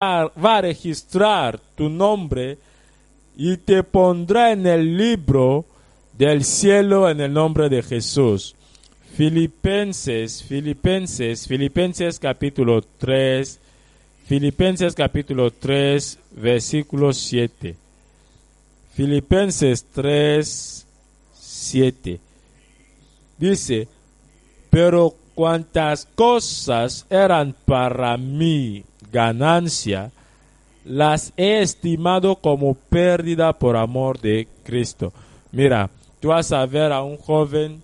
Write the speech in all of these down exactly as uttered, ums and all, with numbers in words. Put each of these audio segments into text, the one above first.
va a registrar tu nombre y te pondrá en el libro del cielo en el nombre de Jesús. Filipenses, Filipenses, Filipenses capítulo tres, Filipenses capítulo tres, versículo siete. Filipenses tres, siete. Dice, pero cuantas cosas eran para mí ganancia, las he estimado como pérdida por amor de Cristo. Mira, tú vas a ver a un joven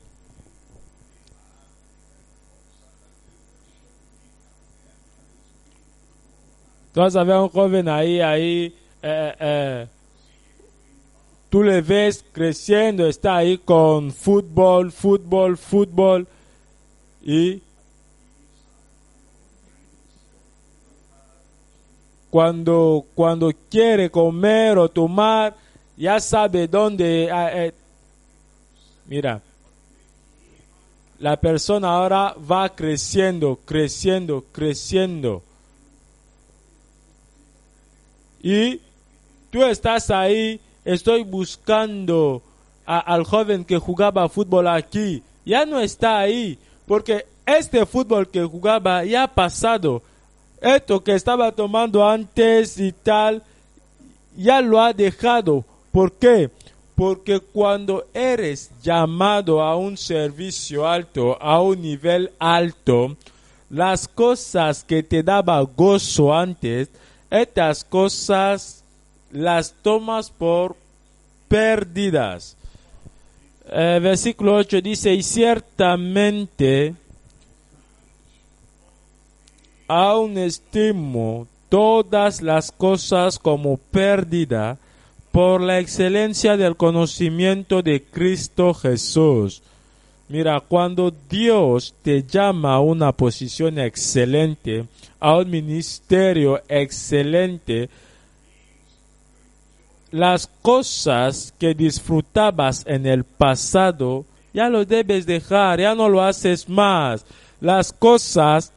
tú vas a ver a un joven ahí, ahí, eh, eh, tú le ves creciendo, está ahí con fútbol, fútbol, fútbol, y Cuando, cuando quiere comer o tomar, ya sabe dónde. Eh, eh. Mira, la persona ahora va creciendo, creciendo, creciendo. Y tú estás ahí, estoy buscando a, al joven que jugaba fútbol aquí. Ya no está ahí, porque este fútbol que jugaba ya ha pasado. Esto que estaba tomando antes y tal, ya lo ha dejado. ¿Por qué? Porque cuando eres llamado a un servicio alto, a un nivel alto, las cosas que te daba gozo antes, estas cosas las tomas por perdidas. Eh, versículo ocho dice, y ciertamente aún estimo todas las cosas como pérdida por la excelencia del conocimiento de Cristo Jesús. Mira, cuando Dios te llama a una posición excelente, a un ministerio excelente, las cosas que disfrutabas en el pasado, ya lo debes dejar, ya no lo haces más. Las cosas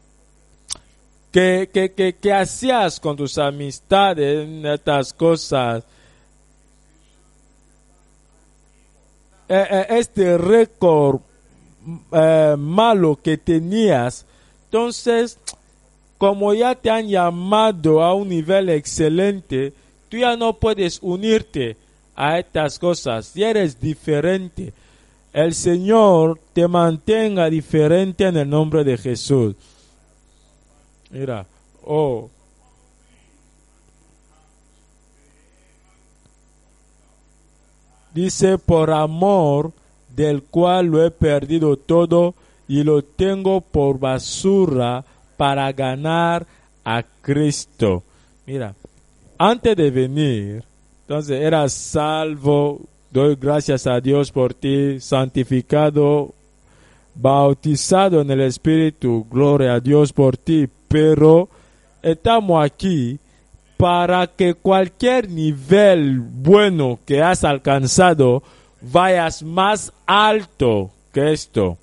Que, que, que, que hacías con tus amistades, estas cosas, eh, eh, este récord eh, malo que tenías, entonces, como ya te han llamado a un nivel excelente, tú ya no puedes unirte a estas cosas, ya eres diferente. El Señor te mantenga diferente en el nombre de Jesús. Mira, oh, dice, por amor del cual lo he perdido todo y lo tengo por basura para ganar a Cristo. Mira, antes de venir, entonces eras salvo, doy gracias a Dios por ti, santificado, bautizado en el Espíritu, gloria a Dios por ti. Pero estamos aquí para que cualquier nivel bueno que has alcanzado vayas más alto que esto.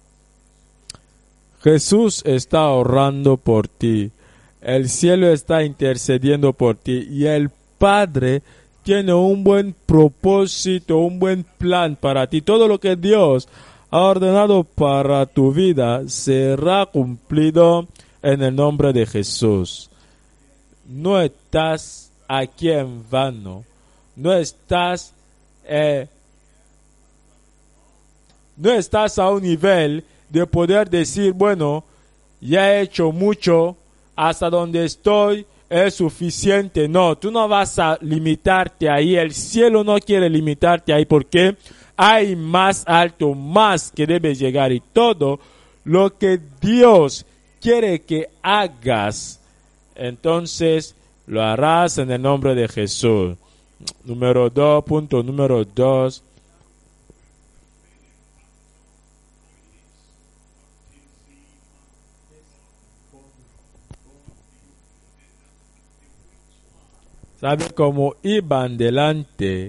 Jesús está orando por ti. El cielo está intercediendo por ti. Y el Padre tiene un buen propósito, un buen plan para ti. Todo lo que Dios ha ordenado para tu vida será cumplido en el nombre de Jesús. No estás aquí en vano. No estás, eh, no estás a un nivel de poder decir, bueno, ya he hecho mucho, hasta donde estoy es suficiente. No, tú no vas a limitarte ahí. El cielo no quiere limitarte ahí porque hay más alto, más que debes llegar. Y todo lo que Dios quiere que hagas, entonces lo harás en el nombre de Jesús. Número dos, punto número dos. ¿Sabe cómo iban delante?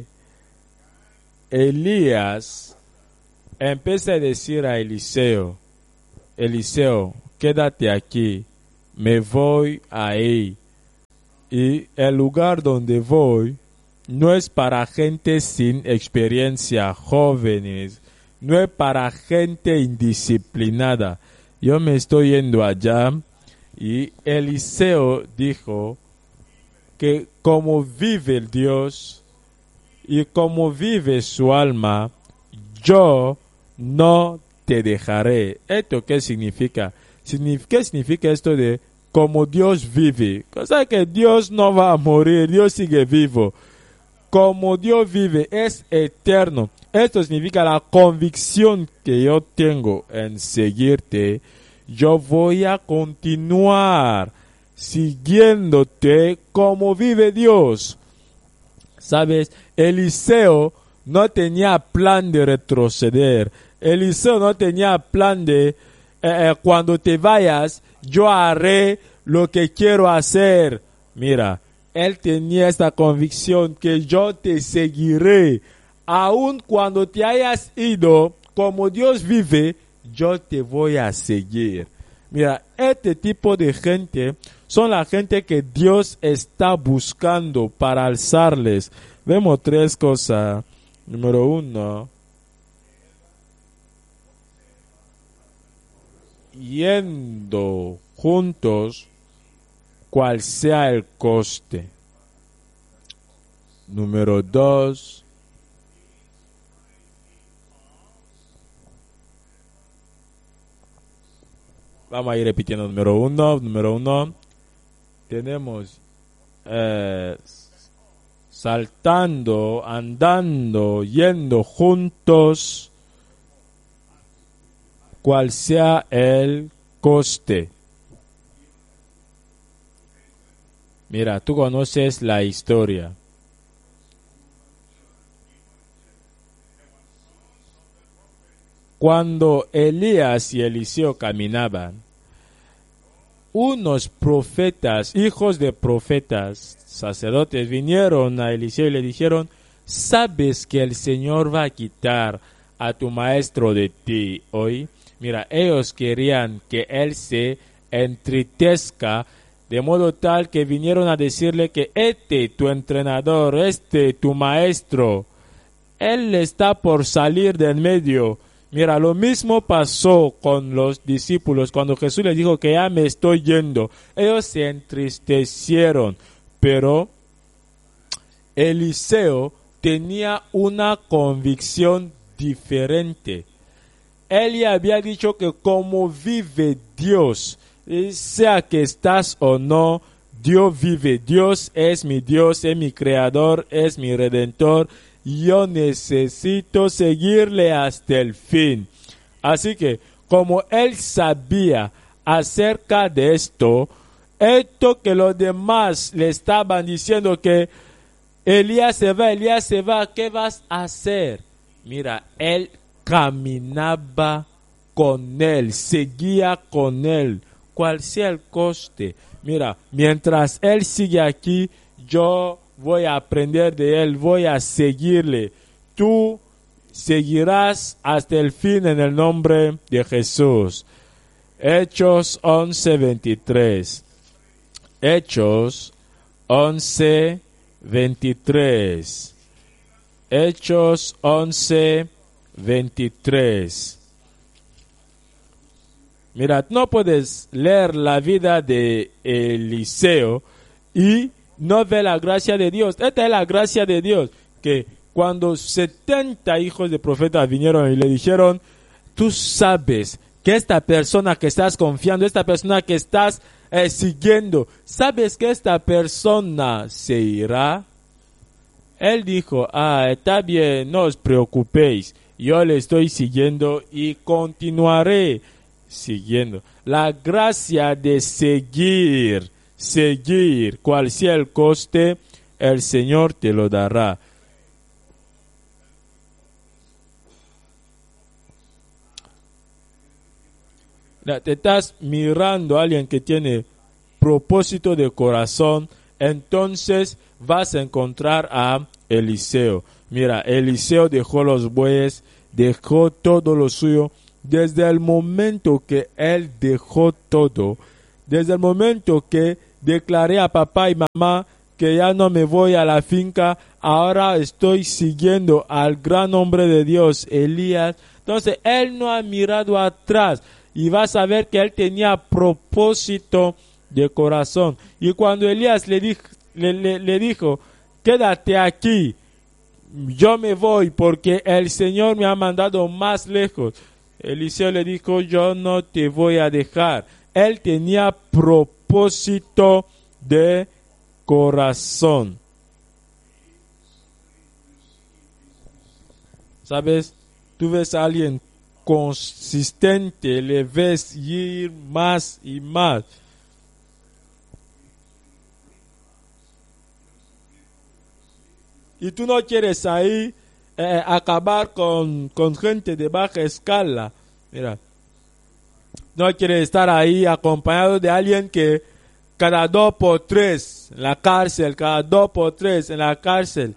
Elías empieza a decir a Eliseo, Eliseo, quédate aquí, me voy ahí. Y el lugar donde voy no es para gente sin experiencia, jóvenes, no es para gente indisciplinada. Yo me estoy yendo allá y Eliseo dijo que como vive el Dios y como vive su alma, yo no te dejaré. ¿Esto qué significa? ¿Qué significa esto de como Dios vive? O sea que Dios no va a morir, Dios sigue vivo. Como Dios vive, es eterno. Esto significa la convicción que yo tengo en seguirte. Yo voy a continuar siguiéndote como vive Dios. ¿Sabes? Eliseo no tenía plan de retroceder. Eliseo no tenía plan de, eh, eh, cuando te vayas, yo haré lo que quiero hacer. Mira, él tenía esta convicción que yo te seguiré. Aun cuando te hayas ido, como Dios vive, yo te voy a seguir. Mira, este tipo de gente son la gente que Dios está buscando para alzarles. Vemos tres cosas. Número uno, yendo juntos, cual sea el coste. Número dos, vamos a ir repitiendo. Número uno, número uno, tenemos eh, saltando, andando, yendo juntos, cual sea el coste. Mira, tú conoces la historia. Cuando Elías y Eliseo caminaban, unos profetas, hijos de profetas, sacerdotes, vinieron a Eliseo y le dijeron: ¿sabes que el Señor va a quitar a tu maestro de ti hoy? Mira, ellos querían que él se entristezca, de modo tal que vinieron a decirle que este tu entrenador, este tu maestro, él está por salir del medio. Mira, lo mismo pasó con los discípulos cuando Jesús les dijo que ya me estoy yendo. Ellos se entristecieron, pero Eliseo tenía una convicción diferente. Él ya había dicho que como vive Dios, sea que estás o no, Dios vive. Dios es mi Dios, es mi creador, es mi redentor. Yo necesito seguirle hasta el fin. Así que, como él sabía acerca de esto, esto que los demás le estaban diciendo que Elías se va, Elías se va, ¿qué vas a hacer? Mira, él caminaba con él, seguía con él, cual sea el coste. Mira, mientras él sigue aquí, yo voy a aprender de él, voy a seguirle. Tú seguirás hasta el fin en el nombre de Jesús. Hechos once veintitrés. Hechos once veintitrés. Hechos once veintitrés. Mira, no puedes leer la vida de Eliseo y no ve la gracia de Dios. Esta es la gracia de Dios, que cuando setenta hijos de profetas vinieron y le dijeron: tú sabes que esta persona que estás confiando, esta persona que estás eh, siguiendo, sabes que esta persona se irá. Él dijo: ah, está bien, no os preocupéis, yo le estoy siguiendo y continuaré siguiendo. La gracia de seguir, seguir, cual sea el coste, el Señor te lo dará. Te estás mirando a alguien que tiene propósito de corazón, entonces vas a encontrar a Eliseo. Mira, Eliseo dejó los bueyes, dejó todo lo suyo. Desde el momento que él dejó todo, desde el momento que declaré a papá y mamá que ya no me voy a la finca, ahora estoy siguiendo al gran hombre de Dios, Elías. Entonces él no ha mirado atrás y vas a ver que él tenía propósito de corazón. Y cuando Elías le dijo, le, le, le dijo, quédate aquí, yo me voy porque el Señor me ha mandado más lejos, Eliseo le dijo, yo no te voy a dejar. Él tenía propósito de corazón. ¿Sabes? Tú ves a alguien consistente, le ves ir más y más. Y tú no quieres ahí eh, acabar con, con gente de baja escala. Mira, no quieres estar ahí acompañado de alguien que cada dos por tres en la cárcel, cada dos por tres en la cárcel.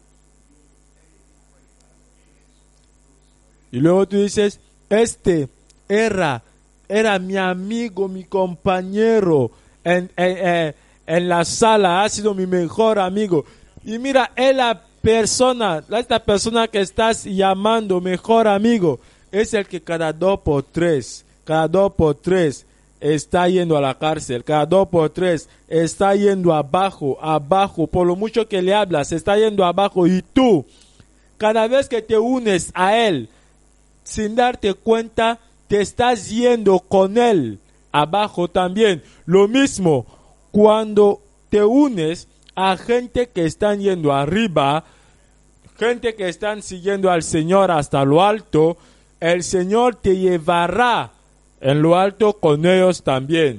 Y luego tú dices, este era, era mi amigo, mi compañero en, en, en, en la sala, ha sido mi mejor amigo. Y mira, es la persona, esta persona que estás llamando mejor amigo, es el que cada dos por tres, cada dos por tres está yendo a la cárcel, cada dos por tres está yendo abajo, abajo, por lo mucho que le hablas, está yendo abajo. Y tú, cada vez que te unes a él, sin darte cuenta, te estás yendo con él abajo también. Lo mismo cuando te unes a gente que están yendo arriba, gente que están siguiendo al Señor hasta lo alto, el Señor te llevará en lo alto con ellos también.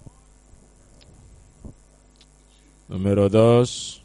Número dos.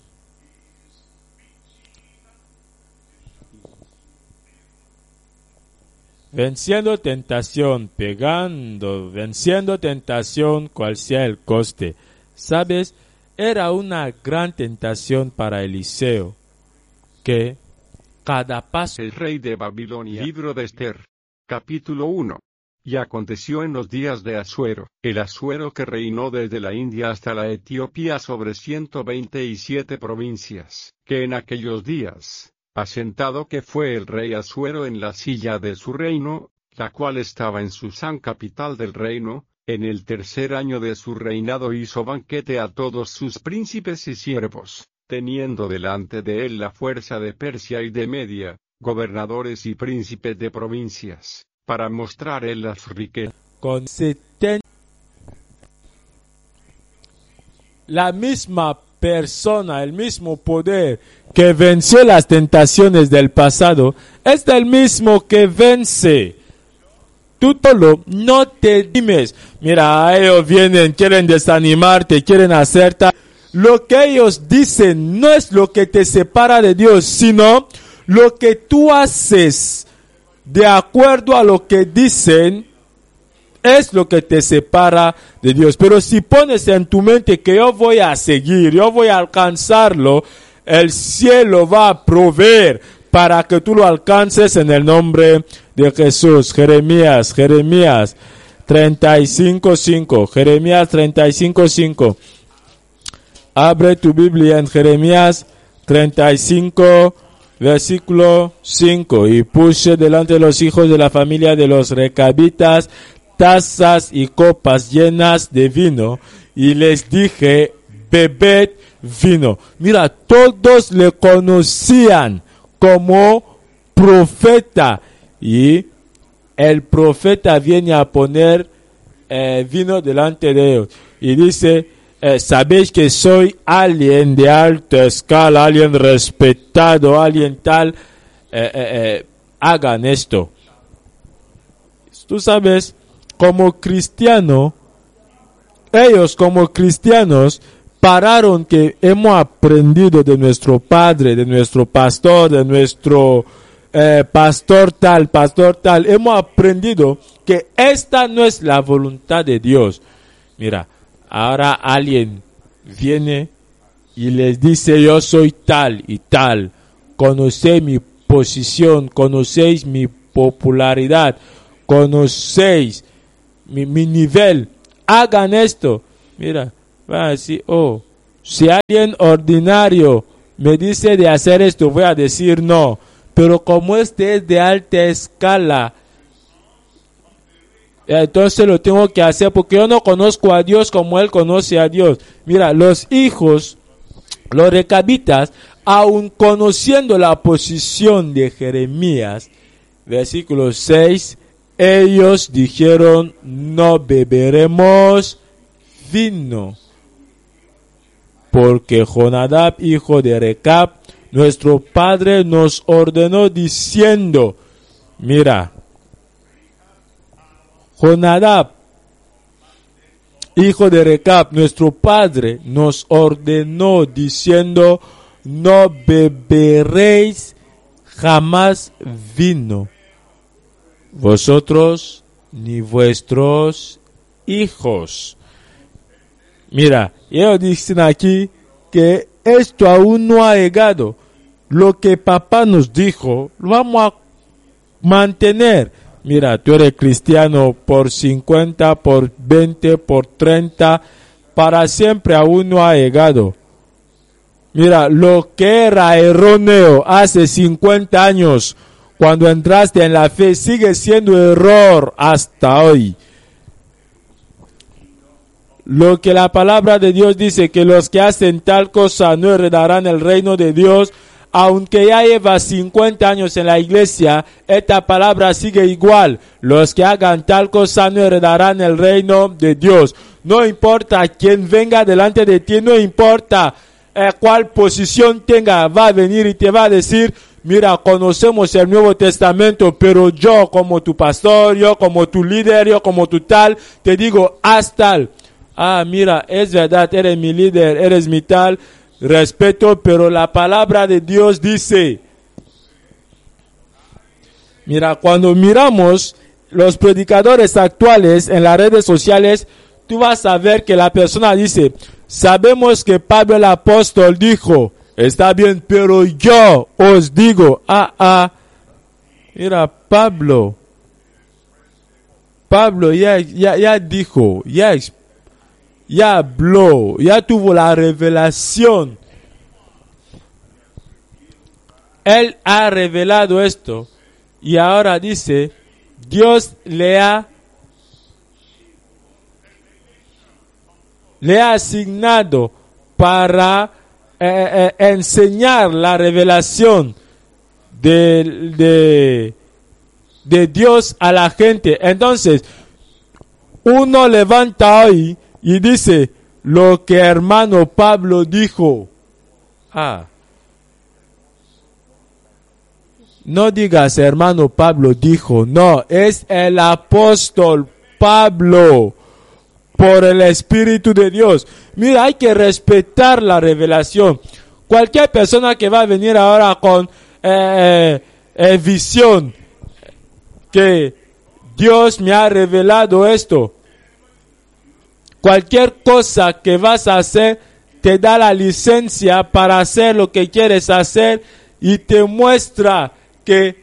Venciendo tentación, pegando, venciendo tentación, cual sea el coste. ¿Sabes? Era una gran tentación para Eliseo que cada paso... El rey de Babilonia. Libro de Esther. Capítulo uno. Y aconteció en los días de Asuero, el Asuero que reinó desde la India hasta la Etiopía sobre ciento veinte y siete provincias, que en aquellos días, asentado que fue el rey Asuero en la silla de su reino, la cual estaba en Susán capital del reino, en el tercer año de su reinado hizo banquete a todos sus príncipes y siervos, teniendo delante de él la fuerza de Persia y de Media, gobernadores y príncipes de provincias, para mostrar él las riquezas. Con setenta, la misma persona, el mismo poder que venció las tentaciones del pasado, es el mismo que vence. Tú solo no te dimes, mira, ellos vienen, quieren desanimarte, quieren hacer tal. Lo que ellos dicen no es lo que te separa de Dios, sino lo que tú haces de acuerdo a lo que dicen es lo que te separa de Dios. Pero si pones en tu mente que yo voy a seguir, yo voy a alcanzarlo, el cielo va a proveer para que tú lo alcances en el nombre de Jesús. Jeremías, Jeremías treinta y cinco cinco. Jeremías treinta y cinco cinco. Abre tu Biblia en Jeremías treinta y cinco, versículo cinco. Y puse delante de los hijos de la familia de los recabitas tazas y copas llenas de vino, y les dije, bebed vino. Mira, todos le conocían como profeta, y el profeta viene a poner eh, vino delante de ellos y dice, eh, sabéis que soy alguien de alta escala, alguien respetado, alguien tal, eh, eh, eh, hagan esto. Tú sabes, como cristiano, ellos como cristianos pararon que hemos aprendido de nuestro padre, de nuestro pastor, de nuestro eh, pastor tal, pastor tal. Hemos aprendido que esta no es la voluntad de Dios. Mira, ahora alguien viene y les dice, yo soy tal y tal. Conocéis mi posición, conocéis mi popularidad, conocéis mi, mi nivel. Hagan esto. Mira, van a decir, oh, si alguien ordinario me dice de hacer esto, voy a decir no. Pero como este es de alta escala, entonces lo tengo que hacer porque yo no conozco a Dios como Él conoce a Dios. Mira, los hijos, los recabitas, aun conociendo la posición de Jeremías, versículo seis, ellos dijeron, no beberemos vino, porque Jonadab, hijo de Recab, nuestro padre, nos ordenó diciendo, mira, Jonadab, hijo de Recab, nuestro padre, nos ordenó diciendo, no beberéis jamás vino, vosotros ni vuestros hijos. Mira, ellos dicen aquí que esto aún no ha llegado. Lo que papá nos dijo, lo vamos a mantener. Mira, tú eres cristiano por cincuenta, por veinte, por treinta, para siempre aún no ha llegado. Mira, lo que era erróneo hace cincuenta años, cuando entraste en la fe, sigue siendo error hasta hoy. Lo que la palabra de Dios dice, que los que hacen tal cosa no heredarán el reino de Dios, aunque ya lleva cincuenta años en la iglesia, esta palabra sigue igual. Los que hagan tal cosa no heredarán el reino de Dios. No importa quién venga delante de ti, no importa eh, cuál posición tenga, va a venir y te va a decir, mira, conocemos el Nuevo Testamento, pero yo como tu pastor, yo como tu líder, yo como tu tal, te digo, haz tal. Ah, mira, es verdad, eres mi líder, eres mi tal, respeto, pero la palabra de Dios dice, mira, cuando miramos los predicadores actuales en las redes sociales, tú vas a ver que la persona dice, sabemos que Pablo el apóstol dijo, está bien, pero yo os digo, ah, ah, mira, Pablo, Pablo ya, ya, ya dijo, ya explicó, ya habló, ya tuvo la revelación. Él ha revelado esto y ahora dice, Dios le ha, le ha asignado para eh, eh, enseñar la revelación de, de, de Dios a la gente. Entonces, uno levanta hoy y dice, lo que hermano Pablo dijo. Ah. No digas hermano Pablo dijo, no, es el apóstol Pablo, por el Espíritu de Dios. Mira, hay que respetar la revelación. Cualquier persona que va a venir ahora con eh, eh, visión, que Dios me ha revelado esto, cualquier cosa que vas a hacer, te da la licencia para hacer lo que quieres hacer y te muestra que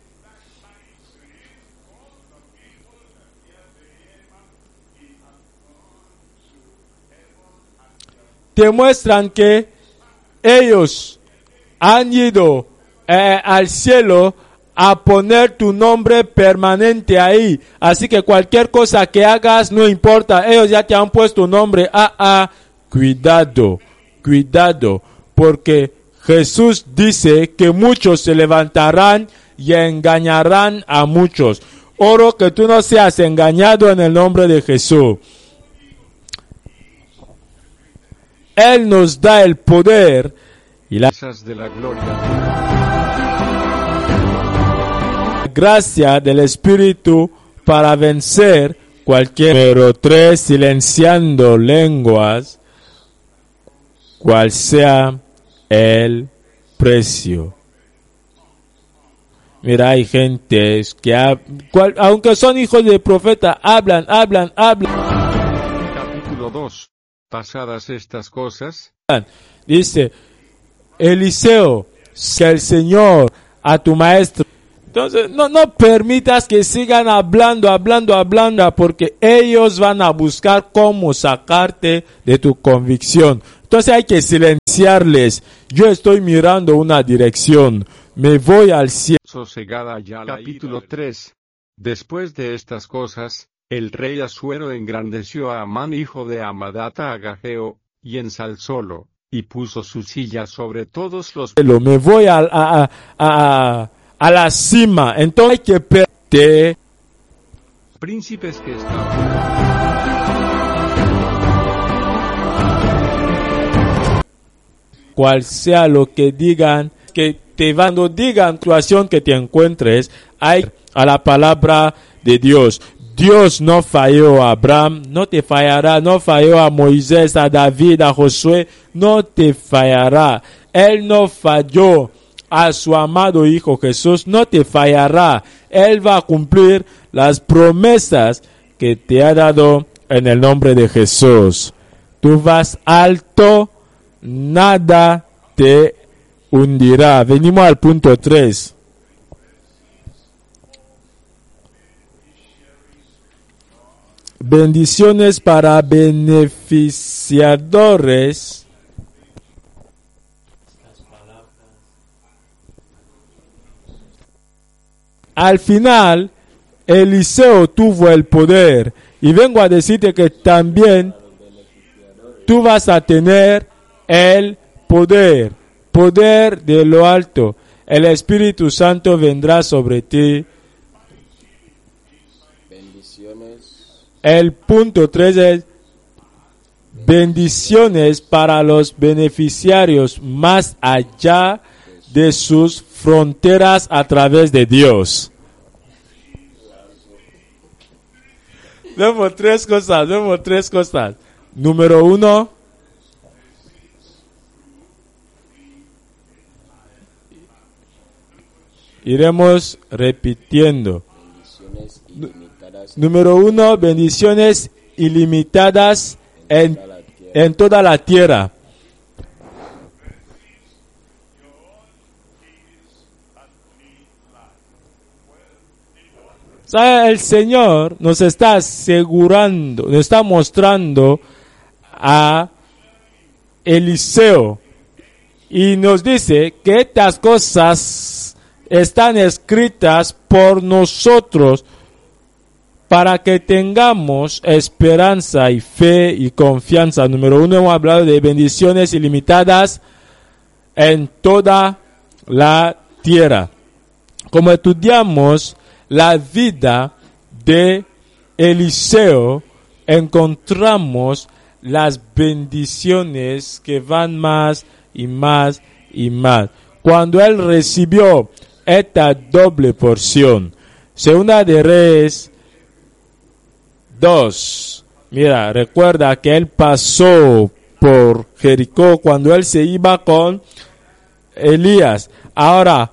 te muestran que ellos han ido eh, al cielo a poner tu nombre permanente ahí. Así que cualquier cosa que hagas no importa. Ellos ya te han puesto nombre. Ah, ah, cuidado, cuidado. Porque Jesús dice que muchos se levantarán y engañarán a muchos. Oro que tú no seas engañado en el nombre de Jesús. Él nos da el poder y la de la gloria. gracia del Espíritu para vencer cualquier. Pero tres, silenciando lenguas, cual sea el precio. Mira, hay gentes que, ha, cual, aunque son hijos de profeta, hablan, hablan, hablan. Capítulo dos. Pasadas estas cosas, dice, Eliseo, que el Señor a tu maestro Entonces, no, no permitas que sigan hablando, hablando, hablando, porque ellos van a buscar cómo sacarte de tu convicción. Entonces hay que silenciarles. Yo estoy mirando una dirección. Me voy al cielo. Sosegada ya. Capítulo tres. Después de estas cosas, el rey Asuero engrandeció a Amán hijo de Amadata Agageo, y ensalzólo, y puso su silla sobre todos los... Me voy a, a, a, a, a la cima. Entonces hay que perder... príncipes que estaban... cual sea lo que digan, que te van, cuando digan situación que te encuentres, hay a la palabra de Dios. Dios no falló a Abraham, no te fallará, no falló a Moisés, a David, a Josué, no te fallará. Él no falló a su amado Hijo Jesús, no te fallará. Él va a cumplir las promesas que te ha dado en el nombre de Jesús. Tú vas alto, nada te hundirá. Venimos al punto tres. Bendiciones para beneficiadores. Al final, Eliseo tuvo el poder. Y vengo a decirte que también tú vas a tener el poder, poder de lo alto. El Espíritu Santo vendrá sobre ti. Bendiciones. El punto tres es bendiciones para los beneficiarios más allá de sus fronteras a través de Dios. Vemos tres cosas, vemos tres cosas. Número uno, iremos repitiendo. Bendiciones ilimitadas. Número uno, bendiciones ilimitadas en, en toda la tierra. ¿Sabe? El Señor nos está asegurando, nos está mostrando a Eliseo y nos dice que estas cosas están escritas por nosotros para que tengamos esperanza y fe y confianza. Número uno, hemos hablado de bendiciones ilimitadas en toda la tierra. Como estudiamos la vida de Eliseo, encontramos las bendiciones que van más y más y más. Cuando él recibió esta doble porción, Segunda de Reyes dos, mira, recuerda que él pasó por Jericó cuando él se iba con Elías. Ahora,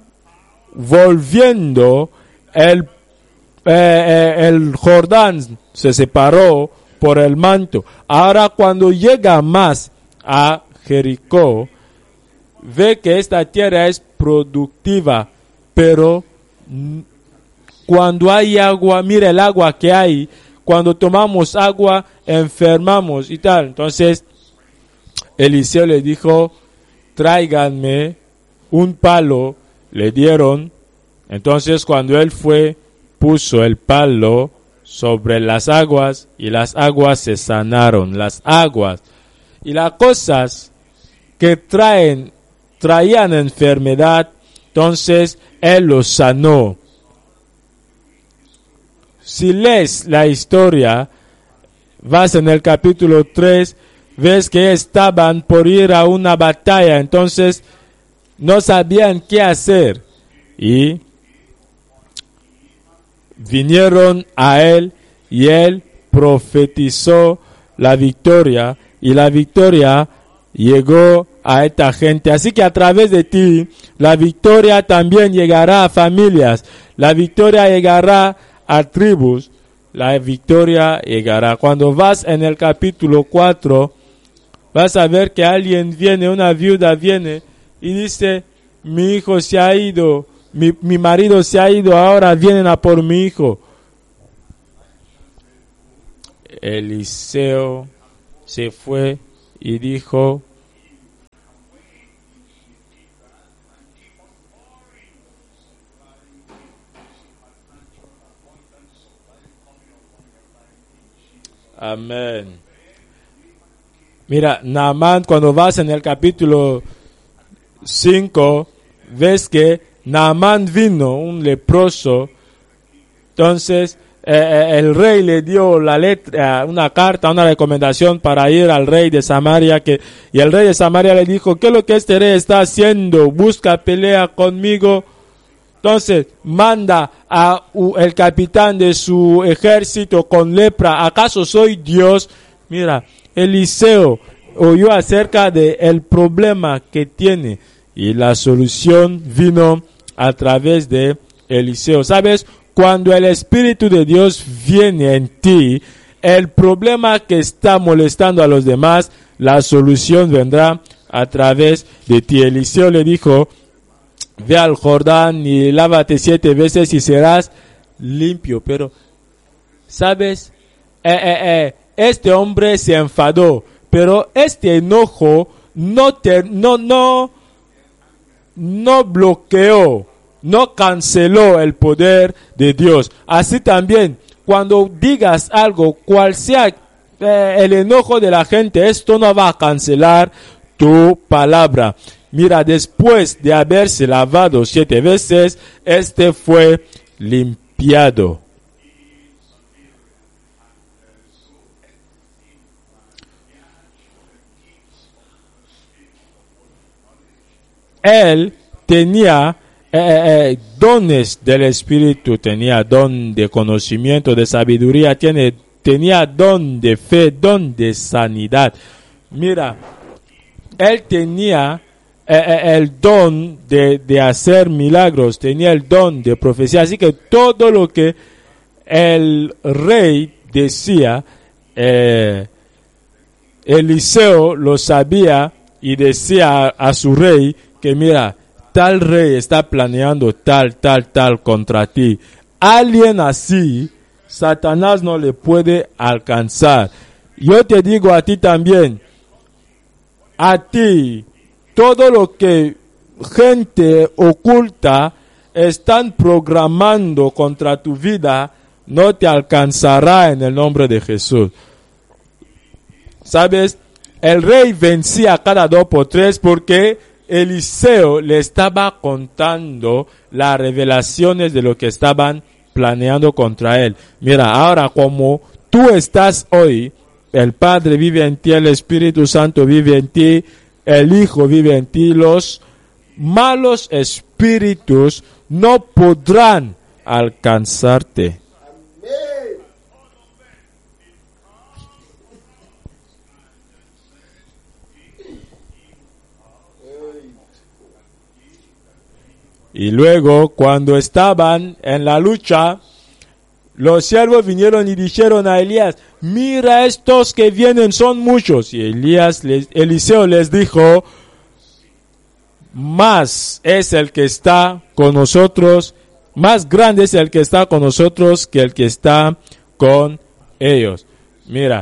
volviendo, el, eh, eh, el Jordán se separó por el manto. Ahora cuando llega más a Jericó, ve que esta tierra es productiva, pero cuando hay agua, mira el agua que hay, cuando tomamos agua enfermamos y tal. Entonces Eliseo le dijo, tráiganme un palo, le dieron. Entonces cuando él fue, puso el palo sobre las aguas y las aguas se sanaron, las aguas. Y las cosas que traen, traían enfermedad, entonces él los sanó. Si lees la historia, vas en el capítulo tres, ves que estaban por ir a una batalla, entonces no sabían qué hacer. Y vinieron a él y él profetizó la victoria y la victoria llegó a esta gente. Así que a través de ti la victoria también llegará a familias, la victoria llegará a tribus, la victoria llegará. Cuando vas en el capítulo cuatro, vas a ver que alguien viene, una viuda viene y dice, mi hijo se ha ido mi, mi marido se ha ido, ahora vienen a por mi hijo. Eliseo se fue y dijo: amén. Mira, Naamán, cuando vas en el capítulo cinco, ves que Naamán vino, un leproso. Entonces eh, el rey le dio la letra, una carta, una recomendación para ir al rey de Samaria, que, y el rey de Samaria le dijo: ¿qué es lo que este rey está haciendo? Busca pelea conmigo. Entonces manda a uh, el capitán de su ejército con lepra. ¿Acaso soy Dios? Mira, Eliseo oyó acerca del problema que tiene y la solución vino a través de Eliseo. ¿Sabes? Cuando el Espíritu de Dios viene en ti, el problema que está molestando a los demás, la solución vendrá a través de ti. Eliseo le dijo: ve al Jordán y lávate siete veces y serás limpio. Pero, ¿sabes? Eh, eh, eh, este hombre se enfadó, pero este enojo no, te, no, no, no bloqueó, no canceló el poder de Dios. Así también, cuando digas algo, cual sea eh, el enojo de la gente, esto no va a cancelar tu palabra. Mira, después de haberse lavado siete veces, este fue limpiado. Él tenía eh, eh, dones del Espíritu, tenía don de conocimiento, de sabiduría, tiene, tenía don de fe, don de sanidad. Mira, él tenía eh, eh, el don de, de hacer milagros, tenía el don de profecía. Así que todo lo que el rey decía, eh, Eliseo lo sabía y decía a, a su rey que mira, tal rey está planeando tal, tal, tal contra ti. Alguien así, Satanás no le puede alcanzar. Yo te digo a ti también, a ti, todo lo que gente oculta están programando contra tu vida, no te alcanzará en el nombre de Jesús. ¿Sabes? El rey vencía cada dos por tres porque Eliseo le estaba contando las revelaciones de lo que estaban planeando contra él. Mira, ahora como tú estás hoy, el Padre vive en ti, el Espíritu Santo vive en ti, el Hijo vive en ti, los malos espíritus no podrán alcanzarte. Y luego, cuando estaban en la lucha, los siervos vinieron y dijeron a Elías: mira, estos que vienen son muchos. Y Elías, les, Eliseo les dijo: más es el que está con nosotros, más grande es el que está con nosotros que el que está con ellos. Mira,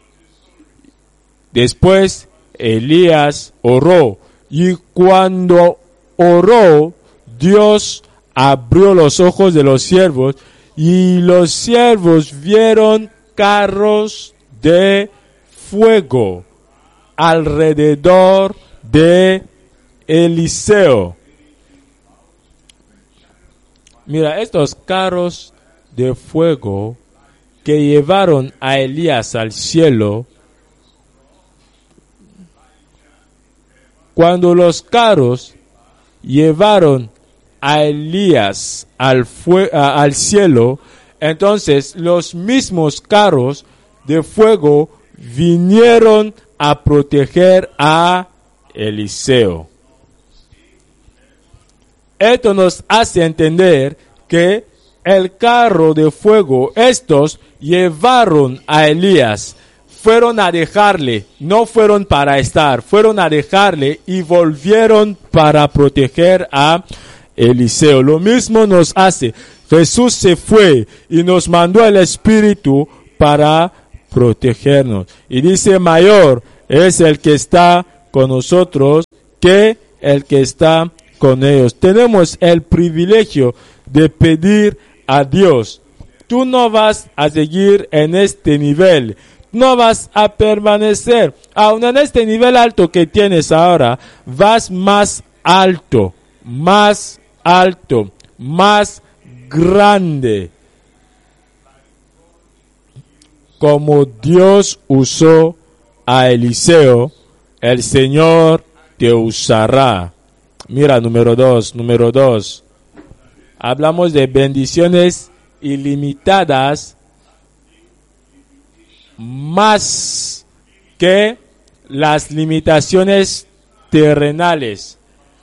después Elías oró, y cuando oró, Dios abrió los ojos de los siervos, y los siervos vieron carros de fuego alrededor de Eliseo. Mira, estos carros de fuego que llevaron a Elías al cielo, cuando los carros llevaron a Elías al, fue, a, al cielo, entonces los mismos carros de fuego vinieron a proteger a Eliseo. Esto nos hace entender que el carro de fuego, estos llevaron a Elías, fueron a dejarle, no fueron para estar, fueron a dejarle y volvieron para proteger a Eliseo. Lo mismo nos hace. Jesús se fue y nos mandó el Espíritu para protegernos. Y dice, mayor es el que está con nosotros que el que está con ellos. Tenemos el privilegio de pedir a Dios. Tú no vas a seguir en este nivel. No vas a permanecer. Aún en este nivel alto que tienes ahora, vas más alto, más alto, más grande. Como Dios usó a Eliseo, el Señor te usará. Mira, número dos, número dos. Hablamos de bendiciones ilimitadas más que las limitaciones terrenales.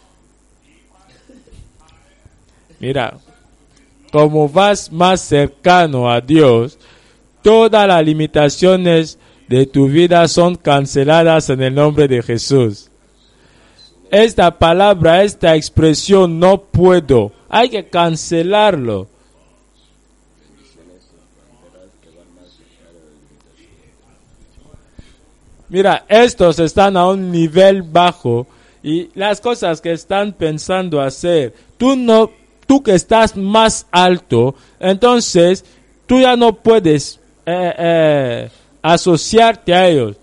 Mira, como vas más cercano a Dios, todas las limitaciones de tu vida son canceladas en el nombre de Jesús. Esta palabra, esta expresión, no puedo, hay que cancelarlo. Mira, estos están a un nivel bajo y las cosas que están pensando hacer, tú no, tú que estás más alto, entonces tú ya no puedes eh, eh, asociarte a ellos.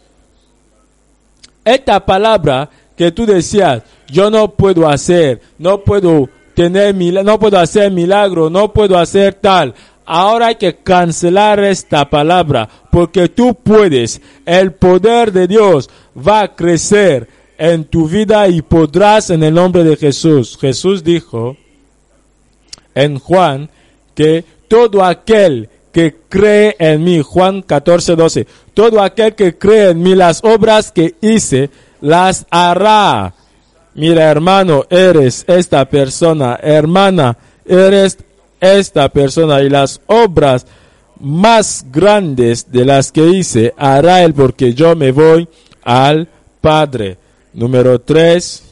Esta palabra que tú decías, yo no puedo hacer, no puedo tener, no puedo hacer milagro, no puedo hacer tal. Ahora hay que cancelar esta palabra, porque tú puedes. El poder de Dios va a crecer en tu vida y podrás en el nombre de Jesús. Jesús dijo en Juan que todo aquel que cree en mí, Juan catorce, doce, todo aquel que cree en mí, las obras que hice, las hará. Mira, hermano, eres esta persona, hermana, eres esta persona, y las obras más grandes de las que hice hará él, porque yo me voy al Padre. Número tres.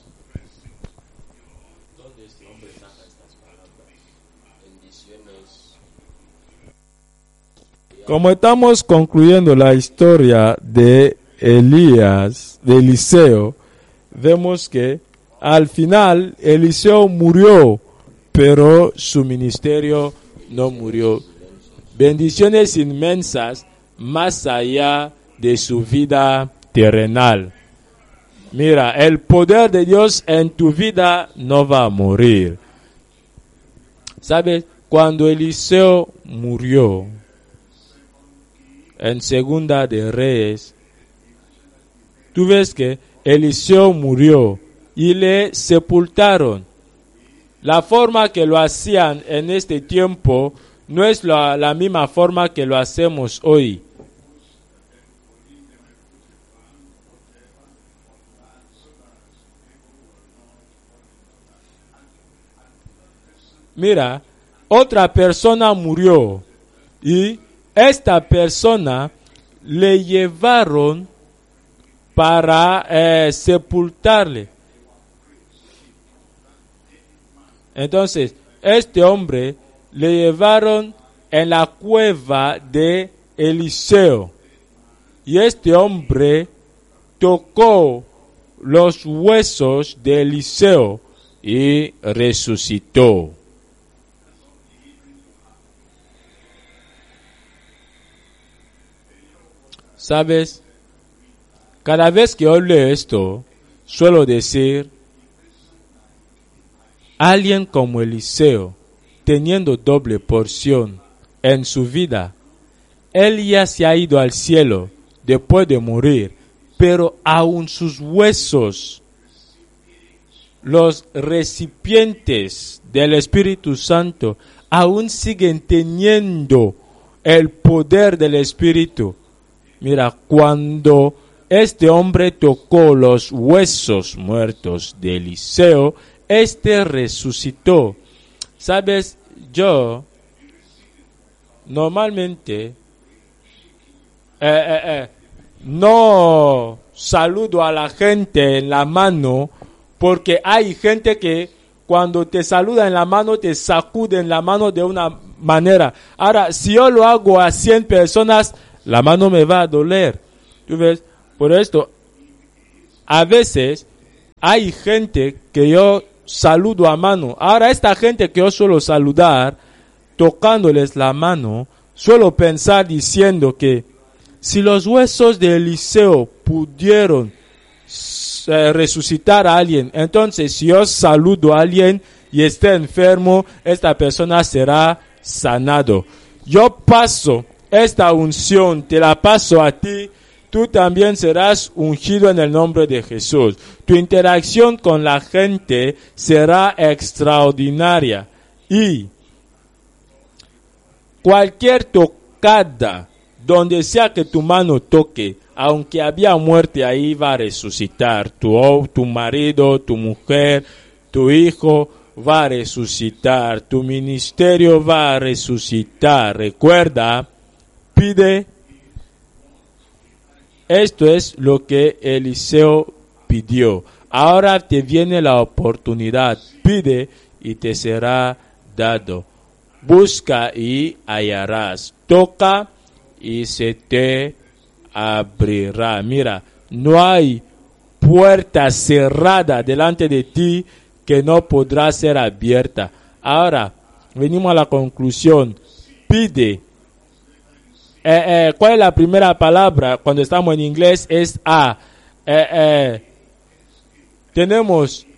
Como estamos concluyendo la historia de Elías, de Eliseo, vemos que al final Eliseo murió, pero su ministerio no murió. Bendiciones inmensas más allá de su vida terrenal. Mira, el poder de Dios en tu vida no va a morir. ¿Sabes? Cuando Eliseo murió, en Segunda de Reyes, tú ves que Eliseo murió y le sepultaron. La forma que lo hacían en este tiempo no es la, la misma forma que lo hacemos hoy. Mira, otra persona murió y esta persona le llevaron para eh, sepultarle. Entonces, este hombre le llevaron en la cueva de Eliseo. Y este hombre tocó los huesos de Eliseo y resucitó. ¿Sabes? Cada vez que yo leo esto, suelo decir, alguien como Eliseo, teniendo doble porción en su vida, él ya se ha ido al cielo después de morir, pero aún sus huesos, los recipientes del Espíritu Santo, aún siguen teniendo el poder del Espíritu. Mira, cuando este hombre tocó los huesos muertos de Eliseo, este resucitó. ¿Sabes? Yo normalmente eh, eh, eh, no saludo a la gente en la mano, porque hay gente que cuando te saluda en la mano, te sacude en la mano de una manera. Ahora, si yo lo hago a cien personas, la mano me va a doler. ¿Tú ves? Por esto, a veces hay gente que yo saludo a mano. Ahora, esta gente que yo suelo saludar, tocándoles la mano, suelo pensar diciendo que si los huesos de Eliseo pudieron eh, resucitar a alguien, entonces si yo saludo a alguien y esté enfermo, esta persona será sanado. Yo paso esta unción, te la paso a ti, tú también serás ungido en el nombre de Jesús. Tu interacción con la gente será extraordinaria y cualquier tocada, donde sea que tu mano toque, aunque había muerte ahí, va a resucitar. Tu, tu marido, tu mujer, tu hijo va a resucitar. Tu ministerio va a resucitar. Recuerda, pide. Esto es lo que Eliseo pidió. Ahora te viene la oportunidad. Pide y te será dado. Busca y hallarás. Toca y se te abrirá. Mira, no hay puerta cerrada delante de ti que no podrá ser abierta. Ahora, venimos a la conclusión. Pide. Eh, eh, ¿Cuál es la primera palabra? Cuando estamos en inglés es a. Eh, eh, tenemos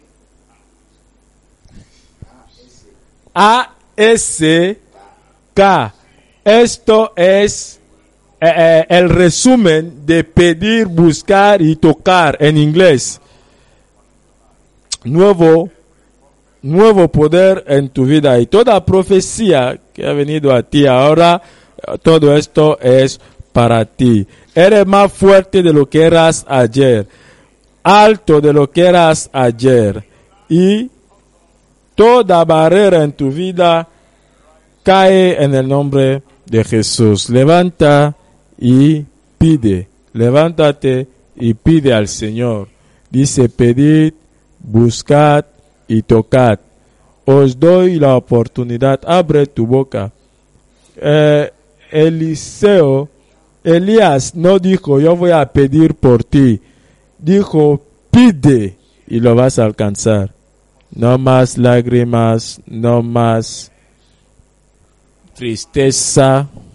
A, S, K. Esto es eh, eh, el resumen de pedir, buscar y tocar en inglés. Nuevo, nuevo poder en tu vida y toda profecía que ha venido a ti ahora, todo esto es para ti. Eres más fuerte de lo que eras ayer, alto de lo que eras ayer y toda barrera en tu vida cae en el nombre de Jesús. Levanta y pide. Levántate y pide al Señor. Dice, pedid, buscad y tocad. Os doy la oportunidad. Abre tu boca. Eh, Eliseo, Elías no dijo, yo voy a pedir por ti. Dijo, pide y lo vas a alcanzar. No más lágrimas, no más tristeza,